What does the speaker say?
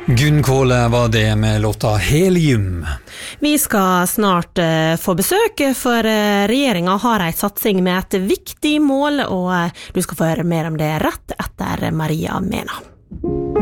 Gunn Kåle var det med låta Helium. Vi skal snart få besøk, for regjeringen har en satsing med et viktig mål, og du skal få høre mer om det rett etter Maria Mena.